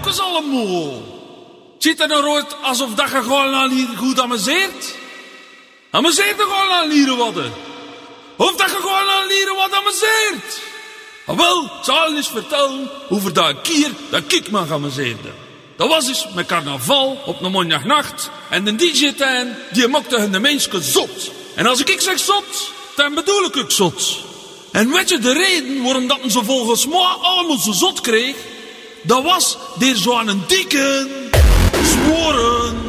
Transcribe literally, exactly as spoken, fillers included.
ook eens allemaal. Ziet er nou uit alsof dat je gewoon al hier goed amuseert? Amuseert er gewoon aan lieren worden? Of dat je gewoon aan lieren wat amuseert? Ah, wel, zal eens vertellen over dat keer dat ik me amuseerde. Dat was eens met carnaval op een mondagnacht. En de D J-tuin, die maakte hun de mensen zot. En als ik zeg zot, dan bedoel ik ook zot. En weet je de reden waarom dat men zo volgens mij allemaal zo zot kreeg? Dat was door zo'n dikke, zworen,